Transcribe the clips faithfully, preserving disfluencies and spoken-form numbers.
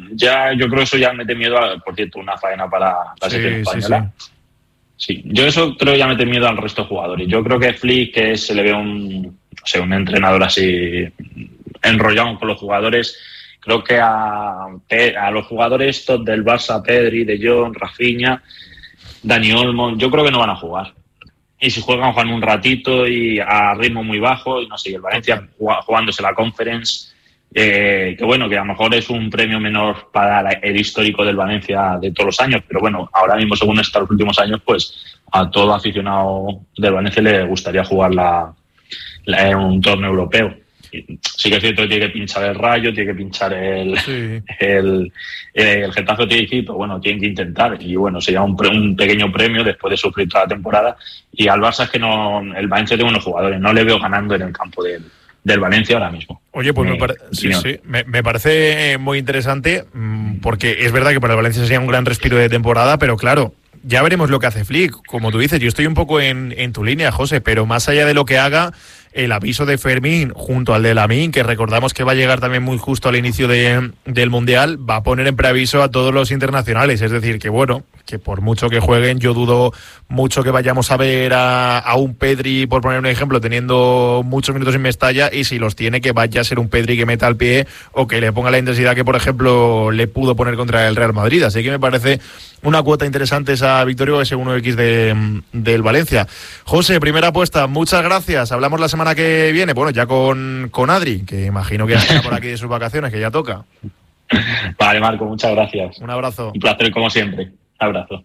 ya yo creo que eso ya mete miedo, a, por cierto, una faena para la sí, selección sí, española. sí. Sí, yo eso creo que ya mete miedo al resto de jugadores. Yo creo que Flick, que se le ve un, no sé, un entrenador así enrollado con los jugadores, creo que a, a los jugadores estos del Barça, Pedri, De Jong, Rafinha, Dani Olmo, yo creo que no van a jugar. Y si juegan, juegan un ratito y a ritmo muy bajo, y no sé, y el Valencia jugándose la Conference, eh, que bueno, que a lo mejor es un premio menor para la, el histórico del Valencia de todos los años, pero bueno, ahora mismo, según están los últimos años, pues a todo aficionado del Valencia le gustaría jugar la, la, en un torneo europeo. Sí que es cierto que tiene que pinchar el Rayo, tiene que pinchar el sí. el, el, el Getafe, tiene que ir, pero bueno, tienen que intentar. Y bueno, sería un, un pequeño premio después de sufrir toda la temporada. Y al Barça es que no, el Valencia tiene unos jugadores, no le veo ganando en el campo del, del Valencia ahora mismo. Oye, pues me, pare- sí, sí. Me, me parece muy interesante, porque es verdad que para el Valencia sería un gran respiro de temporada, pero claro, ya veremos lo que hace Flick. Como tú dices, yo estoy un poco en, en tu línea, José, pero más allá de lo que haga, el aviso de Fermín junto al de Lamine, que recordamos que va a llegar también muy justo al inicio de, del Mundial, va a poner en preaviso a todos los internacionales. Es decir, que bueno, que por mucho que jueguen, yo dudo mucho que vayamos a ver a, a un Pedri, por poner un ejemplo, teniendo muchos minutos en Mestalla, y si los tiene, que vaya a ser un Pedri que meta el pie o que le ponga la intensidad que, por ejemplo, le pudo poner contra el Real Madrid. Así que me parece una cuota interesante esa victoria, ese uno equis de, del Valencia. José, primera apuesta, muchas gracias. Hablamos la semana que viene, bueno, ya con, con Adri, que imagino que ya está por aquí de sus vacaciones, que ya toca. Vale, Marco, muchas gracias. Un abrazo. Un placer, como siempre. Abrazo.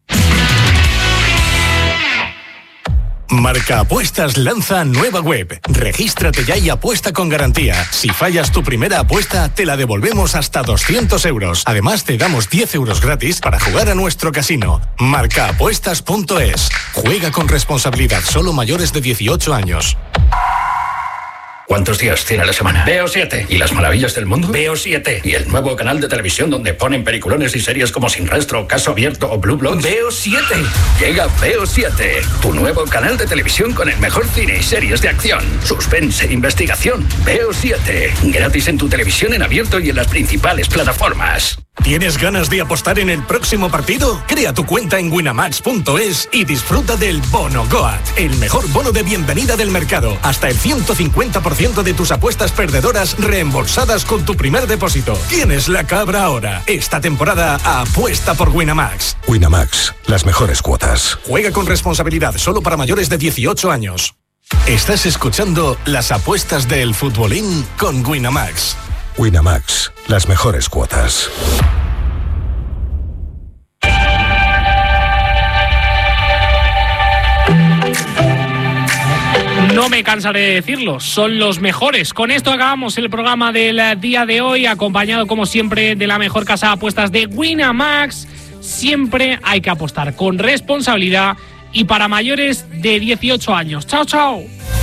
Marca Apuestas lanza nueva web. Regístrate ya y apuesta con garantía. Si fallas tu primera apuesta, te la devolvemos hasta doscientos euros. Además, te damos diez euros gratis para jugar a nuestro casino. marca apuestas punto es. Juega con responsabilidad. Solo mayores de dieciocho años. ¿Cuántos días tiene la semana? Veo siete. ¿Y las maravillas del mundo? Veo siete. ¿Y el nuevo canal de televisión donde ponen peliculones y series como Sin Rastro, Caso Abierto o Blue Bloods? Veo siete. Llega Veo siete, tu nuevo canal de televisión con el mejor cine y series de acción, suspense, investigación. Veo siete. Gratis en tu televisión en abierto y en las principales plataformas. ¿Tienes ganas de apostar en el próximo partido? Crea tu cuenta en winamax punto es y disfruta del Bono Goat, el mejor bono de bienvenida del mercado. Hasta el ciento cincuenta por ciento de tus apuestas perdedoras reembolsadas con tu primer depósito. ¿Quién es la cabra ahora? Esta temporada apuesta por Winamax. Winamax, las mejores cuotas. Juega con responsabilidad, solo para mayores de dieciocho años. Estás escuchando las apuestas del futbolín con Winamax. Winamax, las mejores cuotas. No me cansaré de decirlo, son los mejores. Con esto acabamos el programa del día de hoy, acompañado como siempre de la mejor casa de apuestas de Winamax. Siempre hay que apostar con responsabilidad y para mayores de dieciocho años. ¡Chao, chao!